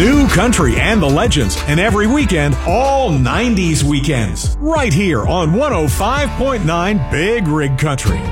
new country and the legends, and every weekend, all 90s weekends. Right here on 105.9 Big Rig Country.